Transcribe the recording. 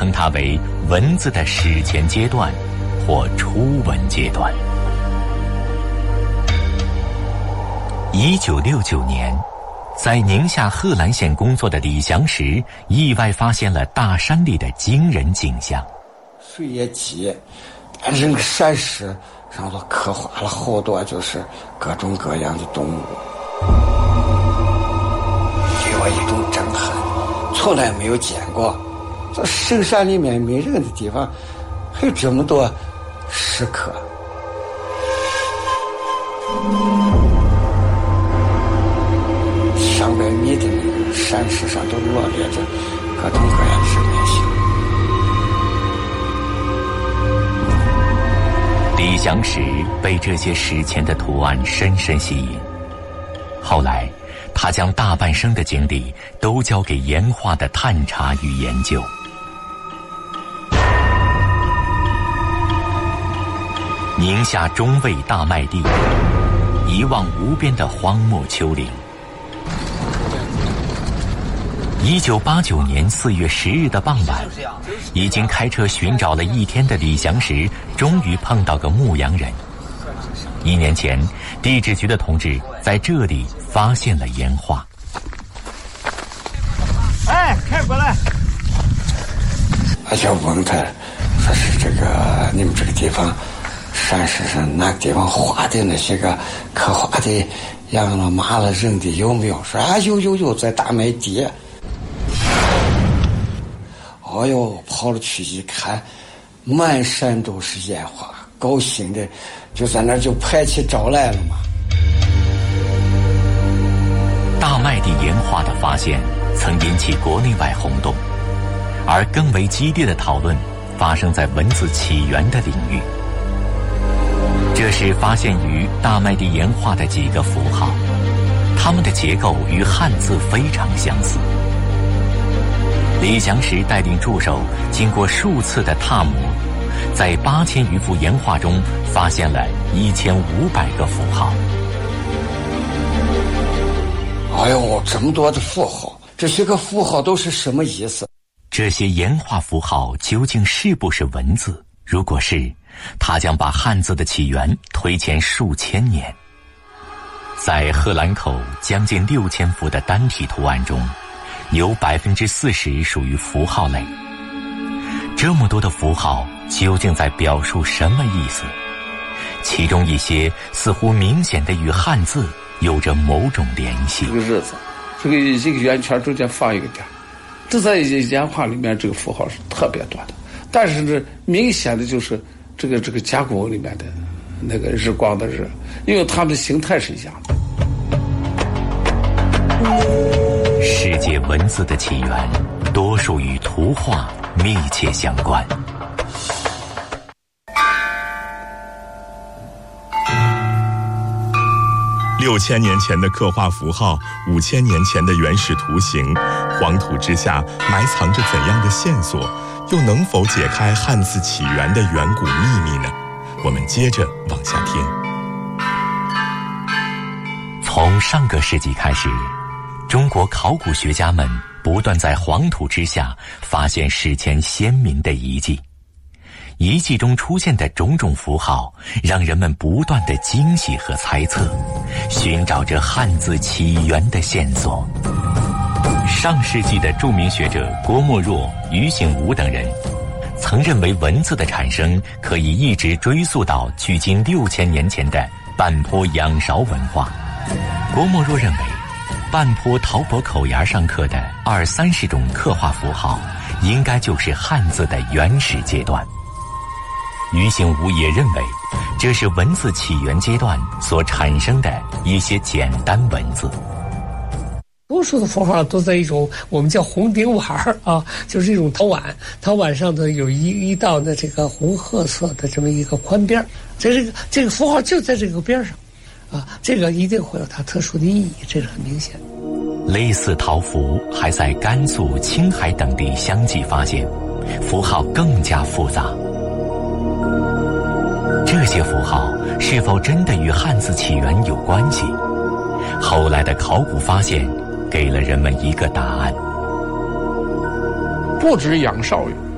称它为文字的史前阶段或初文阶段。1969年，在宁夏贺兰县工作的李祥石意外发现了大山里的惊人景象。 水也急，整个山石上头刻画了好多就是各种各样的动物，给我一种震撼，从来没有见过。这深山里面没人的地方还有这么多石刻。上百米的那个山石上都罗列着各种各样的生命形。 李祥石被这些史前的图案深深吸引，后来他将大半生的精力都交给岩画的探查与研究。宁夏中卫大麦地，一望无边的荒漠丘陵。1989年4月10日的傍晚，已经开车寻找了一天的李祥石终于碰到个牧羊人。1年前，地质局的同志在这里发现了岩画。 哎，开过来！ 我就问他，说是这个你们这个地方山石上哪个地方画的那些个刻画的羊了马了人的有没有？说啊有，在大麦地。哎呦，跑了去一看，满山都是烟花，高兴的就在那儿就拍起照来了嘛。 大麦地岩画的发现曾引起国内外轰动，而更为激烈的讨论发生在文字起源的领域。这是发现于大麦地岩画的几个符号，它们的结构与汉字非常相似。李祥石带领助手经过数次的踏磨，在8000余幅岩画中发现了1500个符号。 哎呦，这么多的符号，这些个符号都是什么意思？ 这些岩画符号究竟是不是文字？如果是，他将把汉字的起源推前数千年。在贺兰口将近6000幅的单体图案中，有40%属于符号类。这么多的符号究竟在表述什么意思？其中一些似乎明显的与汉字有着某种联系。 这个日子，这个一个圆圈中间放一个点，这在岩画里面这个符号是特别多的，但是这明显的就是这个甲骨文里面的那个日光的日，因为它们的形态是一样的。 世界文字的起源，多数与图画密切相关。 6000年前的刻画符号，5000年前的原始图形，黄土之下埋藏着怎样的线索？又能否解开汉字起源的远古秘密呢？我们接着往下听。 从上个世纪开始，中国考古学家们不断在黄土之下发现史前先民的遗迹。遗迹中出现的种种符号，让人们不断的惊喜和猜测，寻找着汉字起源的线索。上世纪的著名学者郭沫若、于醒吾等人，曾认为文字的产生可以一直追溯到距今6000年前的半坡仰韶文化。郭沫若认为，半坡陶钵口沿上刻的20-30种刻画符号，应该就是汉字的原始阶段。于醒吾也认为，这是文字起源阶段所产生的一些简单文字。 多数的符号都在一种我们叫红顶碗啊，就是一种陶碗，陶碗上头有一道的这个红褐色的这么一个宽边，这个符号就在这个边上，啊，这个一定会有它特殊的意义，这是很明显的。 类似陶符还在甘肃、青海等地相继发现，符号更加复杂。这些符号是否真的与汉字起源有关系？后来的考古发现给了人们一个答案。 不止仰韶有，